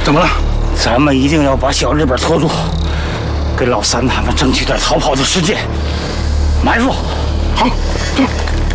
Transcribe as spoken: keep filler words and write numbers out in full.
怎么了？ 咱们一定要把小日本拖住，给老三他们争取点逃跑的时间。埋伏， 好，走。